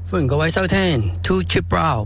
歡迎各位收聽 Two Cheap Brow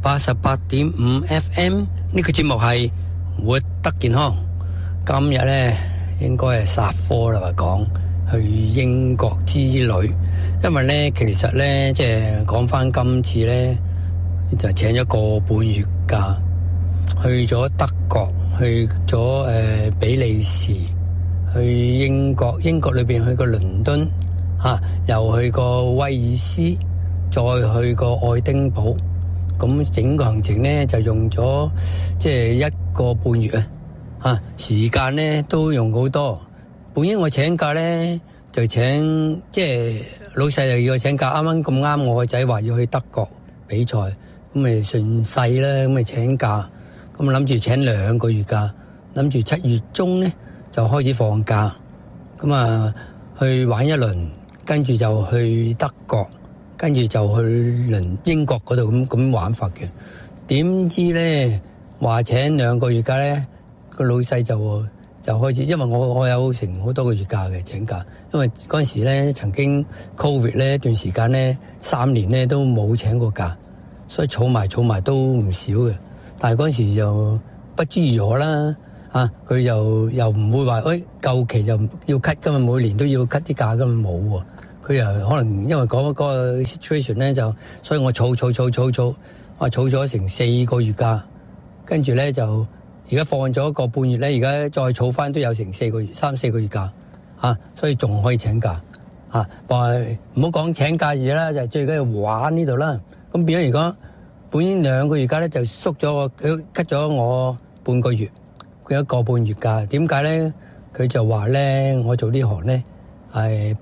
88.5 FM 呢個節目係活得健康。今日呢應該係殺科啦，話講去英國之旅，因為呢其實呢即係講翻今次呢就請咗個半月假，去咗德國，去咗比利時，去英國，英國裏邊去過倫敦，又去過威爾斯。再去個愛丁堡，咁整個行程呢就用咗即係1個半月啊！時間呢都用好多。本應我請假呢就請即係老細又要我請假，啱啱咁啱我個仔話要去德國比賽，咁咪順勢啦，咁咪請假，咁諗住請2個月假，諗住7月中呢就開始放假，咁啊去玩一輪，跟住就去德國。跟住就去英國嗰度咁玩法嘅，點知咧話請2個月假咧，個老細就開始，因為我有成好多個月假嘅請假，因為嗰陣時咧曾經 Covid 咧一段時間咧3年咧都冇請過假，所以儲埋都唔少嘅。但係嗰陣時就不知如何啦，佢又唔會話夠期就要 cut 㗎嘛，每年都要 cut 啲假㗎嘛，冇喎。佢又可能因為嗰個 situation 咧，就所以我儲，我儲咗成4個月假，跟住咧就而家放咗1個半月咧，而家再儲翻都有成3、4個月假，所以仲可以請假，但係唔好講請假嘢啦，就最緊要玩呢度啦。咁變咗如果本應2個月假咧，就縮咗佢 cut 咗我半個月，佢1個半月假。點解咧？佢就話咧，我做呢行咧係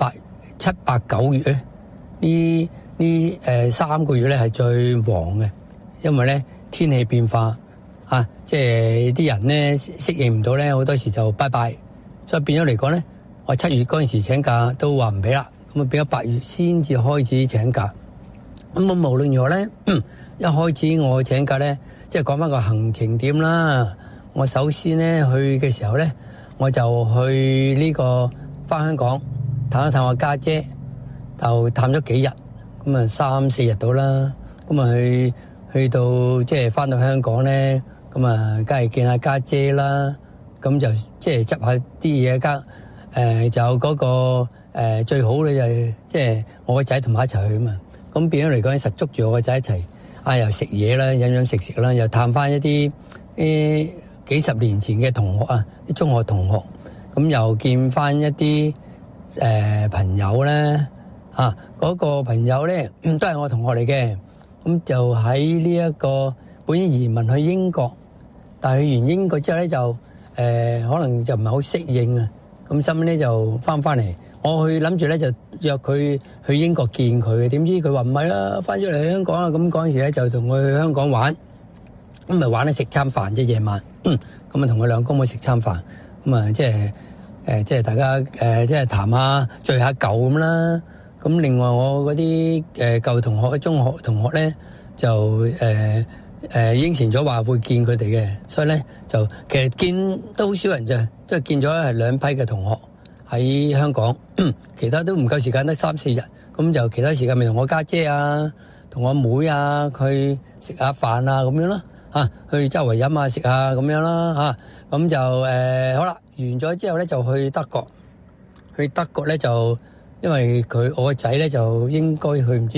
7、8、9月咧，呢3個月咧係最旺嘅，因為咧天氣變化即係啲人咧適應唔到咧，好多時就拜拜，所以變咗嚟講咧，我7月嗰陣時請假都話唔俾啦，咁啊變咗8月先至開始請假。咁啊無論如何咧，一開始我請假咧，即係講翻個行程點啦。我首先咧去嘅時候咧，我就去呢個翻香港。探一探我家姐，就探咗幾日，咁啊3、4日到啦。咁啊去到即係翻到香港咧，咁啊梗係見下家姐啦。咁就即係執下啲嘢，就嗰個最好咧就係即係我個仔同埋一齊去啊嘛。咁變咗嚟講，實捉住我個仔一齊，又食嘢啦，飲食啦，又探翻一啲幾十年前嘅同學啊，啲中學同學，咁又見翻一啲。朋友咧，嗰個朋友咧都係我同學嚟嘅，咁就喺呢一個本應移民去英國，但係去完英國之後咧就可能就唔係好適應啊，咁後尾咧就翻嚟，我去諗住咧就約佢去英國見佢嘅，點知佢話唔係啦，翻咗嚟香港啦，咁嗰陣時咧就同佢去香港玩，咁咪玩咧食餐飯啫，夜晚，咁啊同佢兩公妹食餐飯，咁啊即係大家即係談下聚下舊咁啦。咁另外我嗰啲舊同學、中學同學咧就應承咗話會見佢哋嘅，所以咧就其實見都好少人啫，即係見咗係2批嘅同學喺香港，其他都唔夠時間，得3、4日。咁就其他時間咪同我家姐啊、同我妹啊去食下飯啊咁樣啦，去周圍飲下食下咁樣啦，咁就好啦。完咗之後咧就去德國，去德國咧就因為我個仔咧就應該去唔知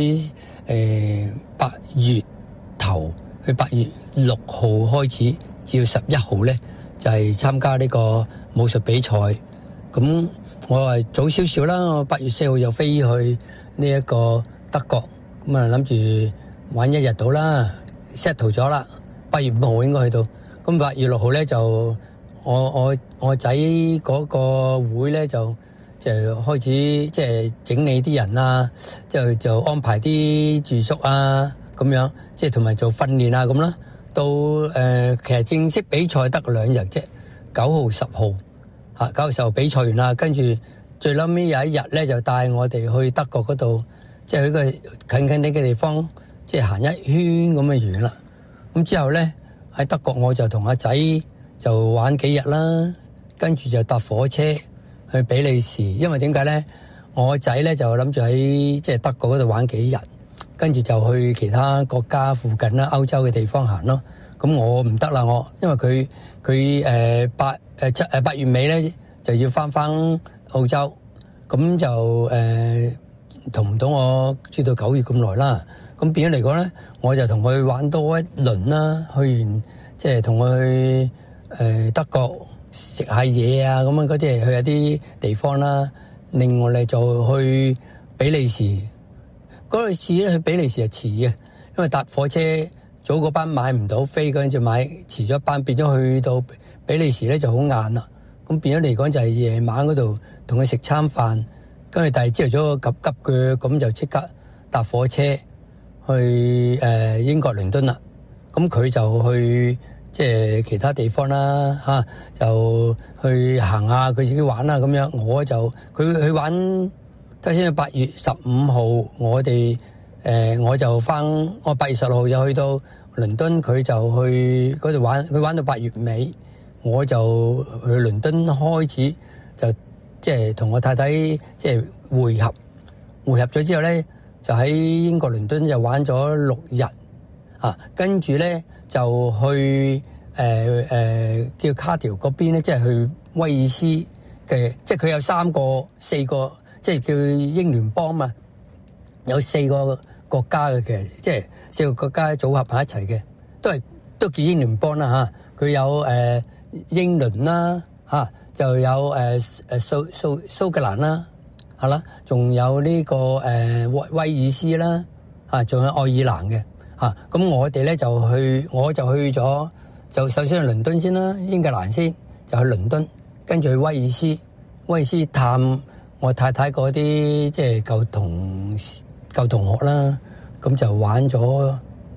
8月頭，去8月6號開始至到11號咧就係參加呢個武術比賽。咁我係早少少啦，我8月4號就飛去呢一個德國，咁啊諗住玩1日到啦 ，settle 咗啦。8月5號應該去到，咁8月6號咧就。我仔嗰個會咧就開始即係整理啲人啊，就安排啲住宿啊咁樣，即係同埋做訓練啊咁啦。到其實正式比賽得2日啫，9號、10號9號、10號比賽完啦，跟住最後尾有一日咧就帶我哋去德國嗰度，即係去個近啲嘅地方，即係行一圈咁嘅完啦。咁之後咧喺德國我就同阿仔。就玩幾日啦，跟住就搭火車去比利時，因為點解咧？我仔咧就諗住喺即係德國嗰度玩幾日， 跟住就去其他國家附近啦，歐洲嘅地方行咯。咁我唔得啦，因為佢8月尾咧就要翻澳洲，咁就同唔到我住到9月咁耐啦。咁變咗嚟講咧，我就同佢玩多一輪啦。去完即係同佢去德國食下嘢啊，咁樣嗰啲去一啲地方啦。另外咧就去比利時，嗰次咧去比利時係遲嘅，因為搭火車早嗰班買唔到飛，跟住遲咗一班，變咗去到比利時咧就好晏啦。咁變咗嚟講就係夜晚嗰度同佢食餐飯，跟住第二朝早急急腳咁就即刻搭火車去英國倫敦啦。咁佢就去即係其他地方啦，就去行下佢自己玩啦咁樣。我就佢去玩，頭先8月15號，我就我8月10號就去到倫敦，佢就去嗰度玩，佢玩到8月尾，我就去倫敦開始就即係同我太太即係會合咗之後咧，就喺英國倫敦就玩咗6日跟住咧就去叫卡條嗰邊咧，即係去威爾斯嘅，即係佢有4個，即係叫英聯邦嘛，有4個國家嘅，其實即係4個國家組合埋一齊嘅，都叫英聯邦啦嚇。佢有英倫啦就有蘇格蘭啦，係啦，仲有呢個威爾斯啦仲有愛爾蘭嘅咁我哋咧我就去咗，就首先去倫敦先啦，英格蘭先，就去倫敦，跟住去威爾斯探我太太嗰啲即係舊同學啦，咁就玩咗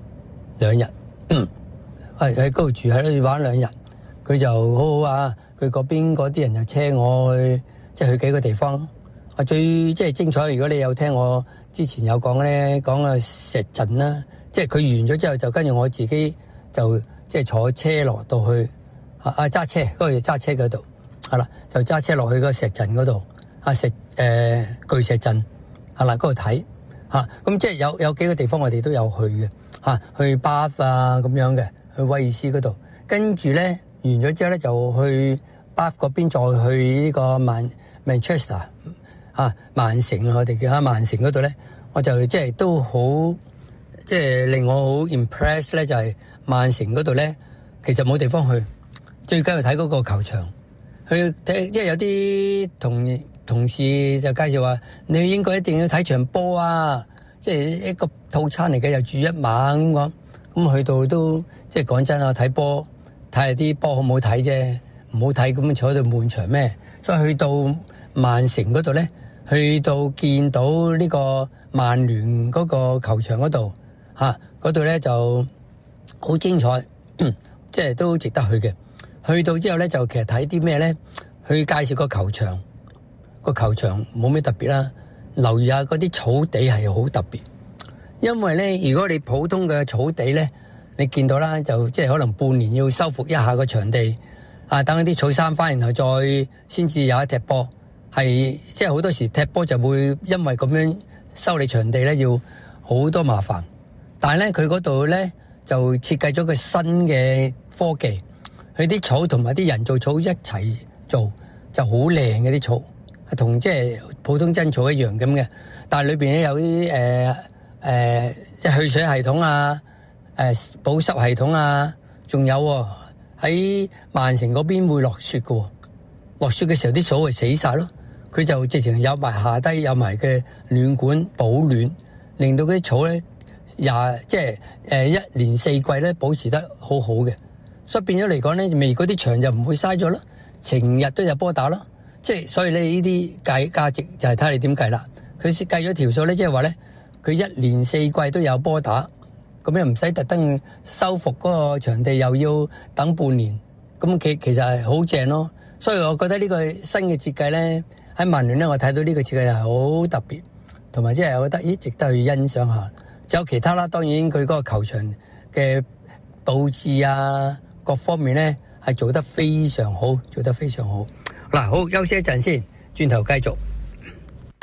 2日，喺嗰度住，喺度玩2日，佢就好好啊，佢嗰邊嗰啲人就車我去，即係去幾個地方。最即係精彩，如果你有聽我之前有講咧，講個石陣啦，即係佢完咗之後就跟住我自己就即係坐車落到去揸車嗰度，揸車嗰度係啦，就揸車落去個石陣嗰度巨石陣係啦，嗰度睇咁即係有幾個地方我哋都有去嘅去巴夫咁樣嘅，去威爾斯嗰度，跟住咧完咗之後咧就去巴夫嗰邊，再去呢個Manchester曼城，我哋叫曼城嗰度咧，我就即係都好即係令我好 impress 咧，就係曼城嗰度咧，其實冇地方去，最緊要睇嗰個球場去睇，即係有啲同事就介紹話，你去英國一定要睇場波啊，即係一個套餐嚟嘅，又住1晚咁講。咁去到都即係講真啊，睇波睇下啲波好唔好睇啫，唔好睇咁坐喺度悶場咩？所以去到曼城嗰度咧，去到見到呢個曼聯嗰個球場嗰度嗰度咧就好精彩，即係都值得去嘅。去到之後咧，就其實睇啲咩咧？去介紹個球場，個球場冇咩特別啦。留意下嗰啲草地係好特別，因為咧，如果你普通嘅草地咧，你見到啦，就即係可能半年要修復一下個場地等啲草生翻，然後再先至有一踢波。係即係好多時踢波就會因為咁樣修理場地咧，要好多麻煩。但係咧，佢嗰度咧就設計咗個新嘅科技，佢啲草同埋啲人造草一齊做，就好靚嘅啲草，係同即係普通真草一樣咁嘅。但係裏邊咧有啲即係去水系統保濕系統仲有喺曼城嗰邊會落雪㗎，落雪嘅時候啲草會死晒咯。佢就直情有埋下低有埋嘅暖管保暖，令到嗰啲草咧即係1年4季咧保持得好好嘅。所以變咗嚟講咧，未嗰啲場就唔會嘥咗咯，成日都有波打咯。即係所以咧呢啲價值就係睇你點計啦。佢計咗條數咧，即係話咧，佢1年4季都有波打，咁又唔使特登修復嗰個場地，又要等半年，咁其實係好正咯。所以我覺得呢個新嘅設計咧，喺曼聯咧，我睇到呢個設計係好特別，同埋即係我覺得值得去欣賞下。仲有其他啦，當然佢嗰個球場嘅佈置各方面咧係做得非常好，做得非常好。嗱，好，休息一陣先，轉頭繼續。